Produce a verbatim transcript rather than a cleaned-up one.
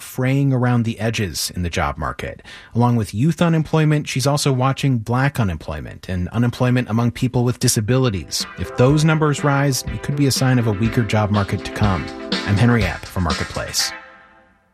fraying around the edges in the job market. Along with youth unemployment, she's also watching black unemployment and unemployment among people with disabilities. If those numbers rise, it could be a sign of a weaker job market to come. I'm Henry Epp for Marketplace.